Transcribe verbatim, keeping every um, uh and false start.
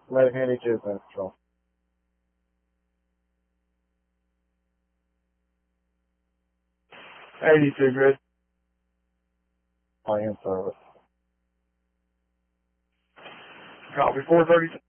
Medic eighty-two, Center Patrol. eighty-two, grid. I in service. Copy, four thirty.